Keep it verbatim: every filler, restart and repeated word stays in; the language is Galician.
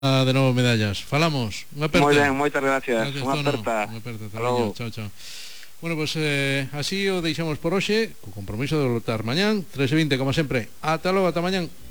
Ah, de novo medallas. Falamos. Unha aperta. Moi ben, moitas gracias. Gracias, Unha Tono. aperta. Unha aperta. Hasta logo. Chao, chao. Bueno, pois pues, eh, así o deixamos por hoxe, co compromiso de voltar mañán, tres e vinte como sempre. Ata logo, ata mañán.